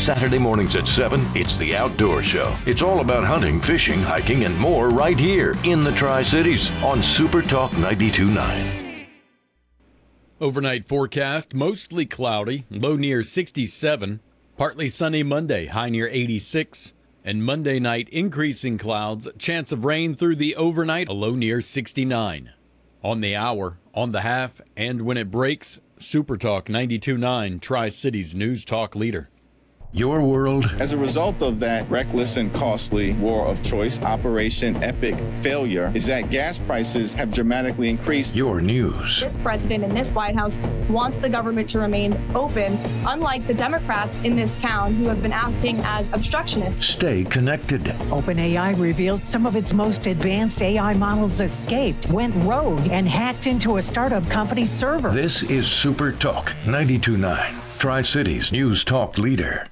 Saturday mornings at 7, it's The Outdoor Show. It's all about hunting, fishing, hiking, and more right here in the Tri-Cities on Super Talk 92.9. Overnight forecast, mostly cloudy, low near 67. Partly sunny Monday, high near 86. And Monday night, increasing clouds, chance of rain through the overnight, a low near 69. On the hour, on the half, and when it breaks, Super Talk 92.9, Tri-Cities News Talk leader. Your world. As a result of that reckless and costly war of choice, Operation Epic failure, is that gas prices have dramatically increased. Your news. This president in this White House wants the government to remain open, unlike the Democrats in this town who have been acting as obstructionists. Stay connected. OpenAI reveals some of its most advanced AI models escaped, went rogue, and hacked into a startup company's server. This is Super Talk 92.9, Tri-Cities News Talk leader.